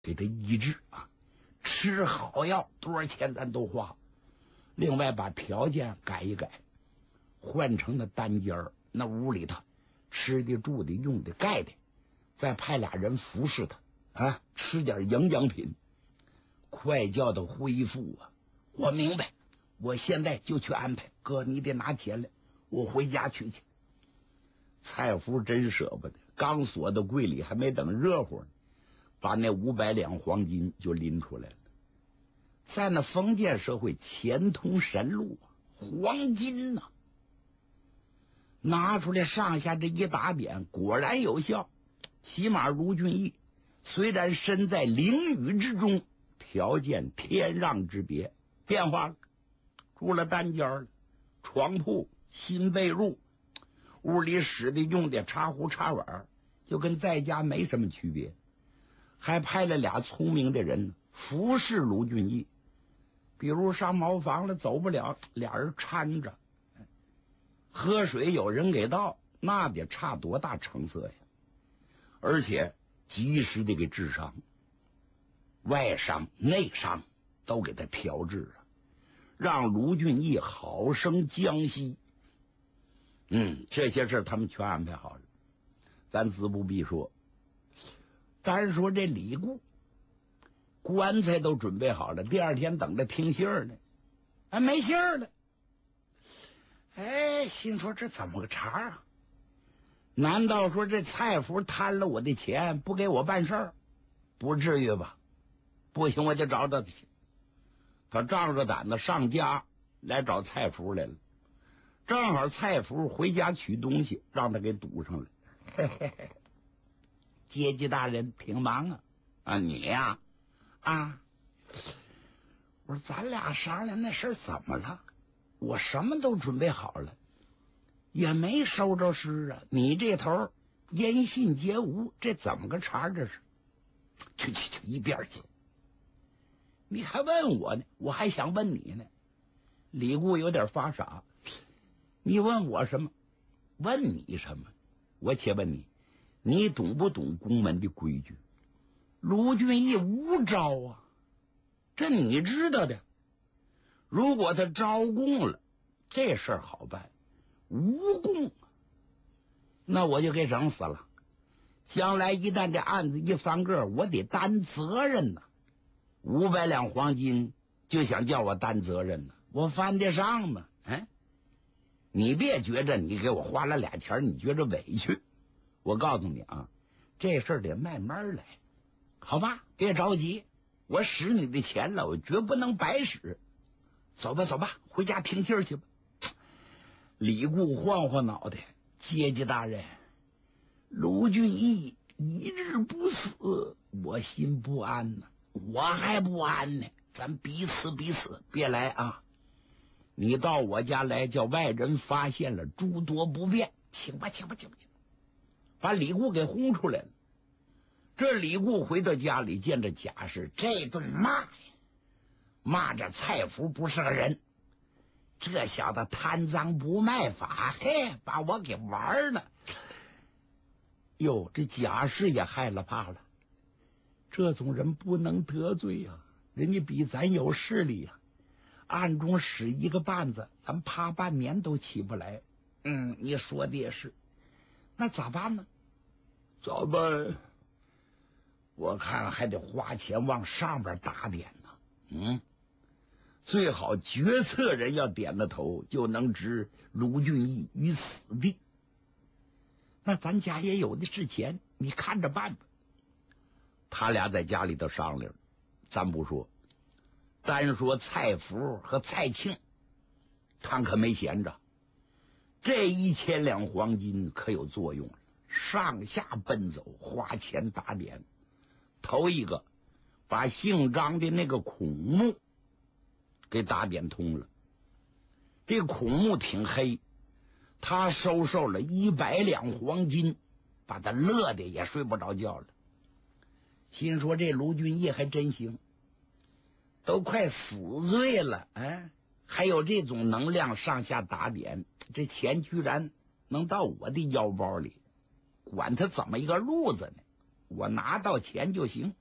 给他医治啊，吃好药多少钱咱都花。另外把条件改一改，换成那单间儿，那屋里头吃的住的用的盖的，再派俩人服侍他啊，吃点营养品，快叫他恢复啊。我明白，我现在就去安排。哥，你得拿钱来，我回家取去。蔡福真舍不得，刚锁到柜里，还没等热乎呢，把那500两黄金就拎出来了。在那封建社会，钱通神路啊，黄金啊，拿出来上下这一打点，果然有效。起码卢俊义虽然身在囹圄之中，条件天壤之别，变化了，住了单间了，床铺、新被褥，屋里使的用的茶壶茶碗，就跟在家没什么区别。还派了俩聪明的人服侍卢俊义，比如上茅房了走不了，俩人搀着，喝水有人给倒，那得差多大成色呀！而且及时的给治伤，外伤内伤都给他调治啊，让卢俊义好生江西。这些事他们全安排好了，咱自不必说。单说这李固，棺材都准备好了，第二天等着听信儿呢，没信儿了。心说这怎么个茬啊？难道说这蔡福贪了我的钱，不给我办事儿？不至于吧？不行，我就找他去。他仗着胆子上家来找蔡福来了，正好蔡福回家取东西，让他给堵上了。阶级大人挺忙啊，你呀我说咱俩商量那事儿怎么了？我什么都准备好了，也没收着尸啊！你这头音信皆无，这怎么个茬？这是去一边去！你还问我呢？我还想问你呢。李固有点发傻，你问我什么？问你什么？我且问你，你懂不懂宫门的规矩？卢俊义无招啊，这你知道的。如果他招供了，这事儿好办；无供，那我就给整死了。将来一旦这案子一翻个，我得担责任呐。500两黄金就想叫我担责任呢，我犯得上吗？你别觉着你给我花了俩钱，你觉着委屈。我告诉你啊，这事儿得慢慢来，好吧？别着急，我使你的钱了，我绝不能白使。走吧，回家听信儿去吧。李固晃晃脑袋，阶级大人，卢俊义一日不死，我心不安呢。我还不安呢，咱彼此，别来啊！你到我家来，叫外人发现了，诸多不便，请吧，把李固给轰出来了。这李固回到家里，见着贾氏，这顿骂呀，骂着蔡福不是个人，这小子贪赃不卖法，把我给玩了。哟，这贾氏也害了怕了，这种人不能得罪呀，人家比咱有势力呀，暗中使一个绊子，咱怕半年都起不来。你说的也是，那咋办呢？咋办？我看还得花钱往上边打点呢。最好决策人要点了头，就能置卢俊义于死地。那咱家也有的是钱，你看着办吧。他俩在家里头商量，咱不说，单说蔡福和蔡庆，他可没闲着。这1000两黄金可有作用了，上下奔走，花钱打点。头一个把姓张的那个孔目给打点通了。这孔目挺黑，他收受了100两黄金，把他乐的也睡不着觉了。心说这卢俊义还真行，都快死罪了，还有这种能量上下打点，这钱居然能到我的腰包里，管他怎么一个路子呢，我拿到钱就行。